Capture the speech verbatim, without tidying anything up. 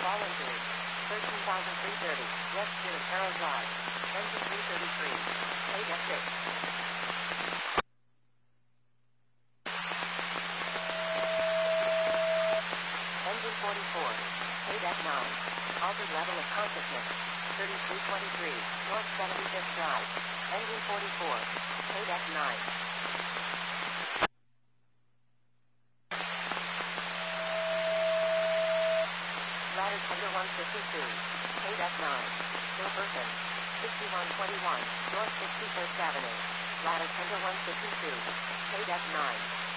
Fall injury. thirteen thousand three hundred thirty. West Junipero Drive. Engine three thirty-three. Paid F six. Engine forty-four. Paid F nine. Altered level of consciousness. thirty-three twenty-three. North seventy-fifth Drive. Engine forty-four. Paid F nine. Ladder tender one fifty-two. Paid F nine. Bill Burton. sixty-one twenty-one. North sixty-first Avenue. Ladder tender one fifty-two. Paid F nine.